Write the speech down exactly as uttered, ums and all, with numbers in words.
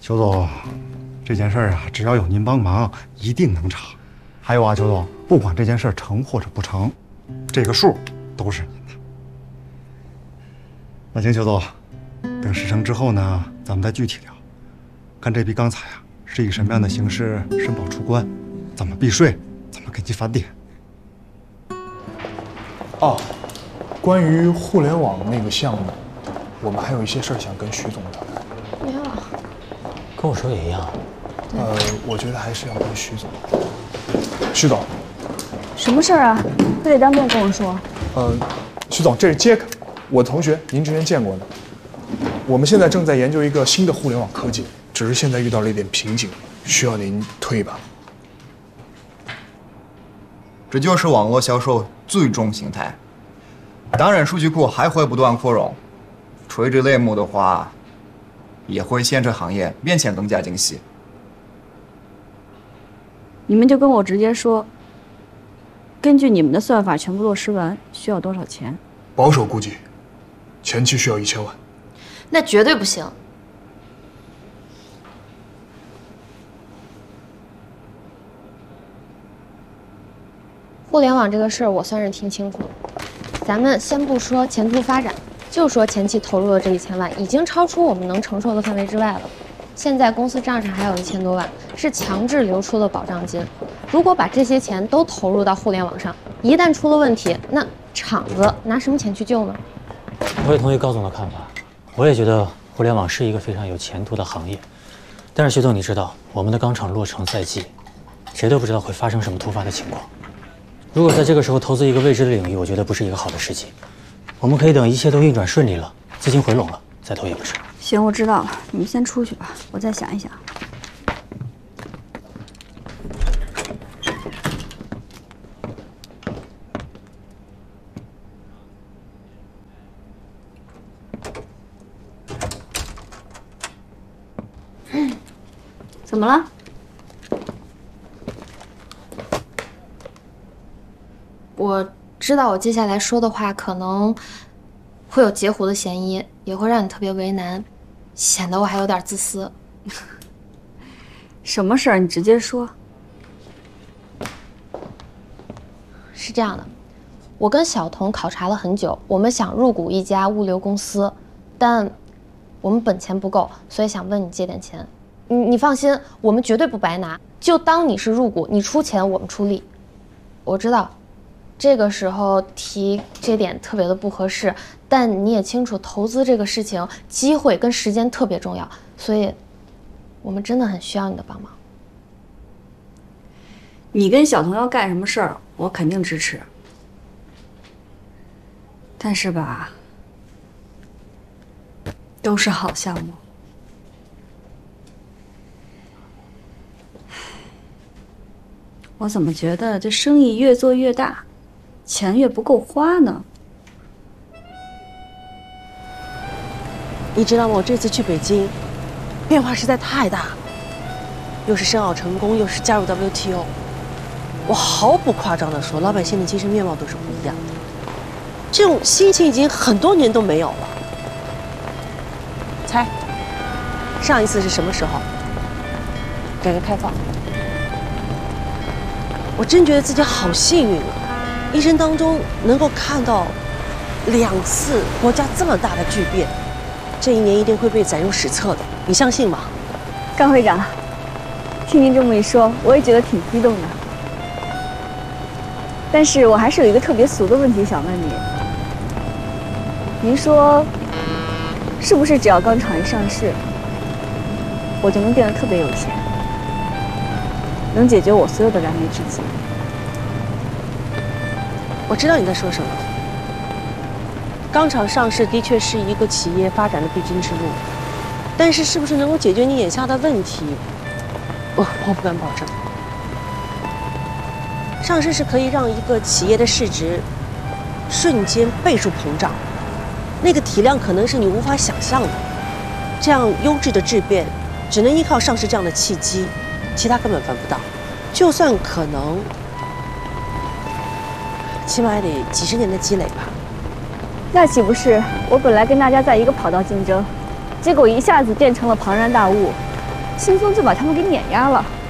裘总，这件事儿啊，只要有您帮忙，一定能成。还有啊，裘总，不管这件事儿成或者不成，这个数都是您的。那行，裘总，等事成之后呢，咱们再具体聊，看这笔钢材啊是以什么样的形式申报出关，怎么避税，怎么给您返点。 哦，关于互联网那个项目，我们还有一些事儿想跟徐总聊聊。 没有。 跟我说也一样。 呃，我觉得还是要跟徐总。徐总， 什么事儿啊？非得当面跟我说？ 呃，徐总，这是杰克，我同学，您之前见过的。我们现在正在研究一个新的互联网科技，只是现在遇到了一点瓶颈，需要您推一把。 这就是网络销售最终形态。当然，数据库还会不断扩容，垂直类目的话，也会限制行业变现更加精细。 你们就跟我直接说，根据你们的算法全部落实完，需要多少钱？ 保守估计，前期需要一千万。 那绝对不行。互联网这个事儿，我算是听清楚了。咱们先不说前途发展，就说前期投入的这一千万，已经超出我们能承受的范围之外了。现在公司账上还有一千多万，是强制流出的保障金。如果把这些钱都投入到互联网上，一旦出了问题，那厂子拿什么钱去救呢？ 我也同意高总的看法，我也觉得互联网是一个非常有前途的行业。但是徐总，你知道我们的钢厂落成在即，谁都不知道会发生什么突发的情况。如果在这个时候投资一个未知的领域，我觉得不是一个好的时机。我们可以等一切都运转顺利了，资金回笼了，再投一个试。 行，我知道了，你们先出去吧，我再想一想。怎么了？ 我知道我接下来说的话可能会有截胡的嫌疑，也会让你特别为难，显得我还有点自私。 什么事儿？你直接说。 是这样的，我跟小童考察了很久，我们想入股一家物流公司，但我们本钱不够，所以想问你借点钱。你你放心，我们绝对不白拿，就当你是入股，你出钱，我们出力。我知道这个时候提这点特别的不合适，但你也清楚，投资这个事情，机会跟时间特别重要，所以我们真的很需要你的帮忙。 你跟小童要干什么事儿，我肯定支持。但是吧，都是好项目。我怎么觉得这生意越做越大，钱越不够花呢？ 你知道吗？我这次去北京，变化实在太大，又是申奥成功，又是加入 W T O， 我毫不夸张地说，老百姓的精神面貌都是不一样的。这种心情已经很多年都没有了。猜，上一次是什么时候？改革开放。我真觉得自己好幸运啊！一生当中能够看到两次国家这么大的巨变，这一年一定会被载入史册的，你相信吗？ 甘会长，听您这么一说，我也觉得挺激动的。但是我还是有一个特别俗的问题想问您。您说，是不是只要钢厂一上市，我就能变得特别有钱？能解决我所有的燃眉之急。 我知道你在说什么。钢厂上市的确是一个企业发展的必经之路，但是是不是能够解决你眼下的问题，我我不敢保证。上市是可以让一个企业的市值瞬间倍数膨胀，那个体量可能是你无法想象的。这样优质的质变，只能依靠上市这样的契机。其他根本办不到，就算可能，起码也得几十年的积累吧。 那岂不是我本来跟大家在一个跑道竞争，结果一下子变成了庞然大物， 轻松就把他们给碾压了。